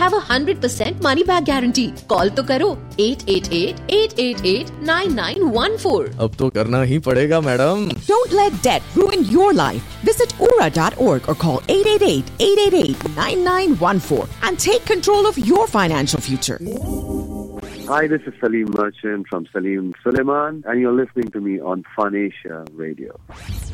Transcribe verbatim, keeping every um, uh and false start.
have a one hundred percent money back guarantee. Call तो करो eight eight eight, eight eight eight, nine nine one four. अब तो करना ही पड़ेगा madam. Don't let debt ruin your life. Visit ura dot org or call eight eight eight, eight eight eight, nine nine one four and take control of your financial future. Hi, this is Salim Merchant from Salim Suleiman, and you're listening to me on Fun Asia Radio.